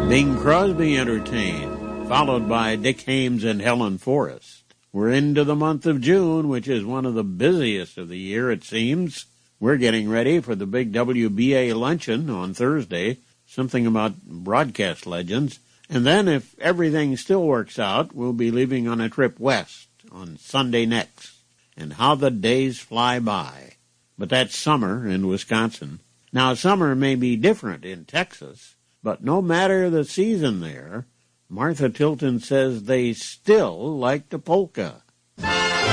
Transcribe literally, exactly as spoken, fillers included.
Bing Crosby entertained, followed by Dick Haymes and Helen Forrest. We're into the month of June, which is one of the busiest of the year, it seems. We're getting ready for the big W B A luncheon on Thursday, something about broadcast legends. And then, if everything still works out, we'll be leaving on a trip west on Sunday next. And how the days fly by. But that's summer in Wisconsin. Now, summer may be different in Texas, but no matter the season there, Martha Tilton says they still like the polka.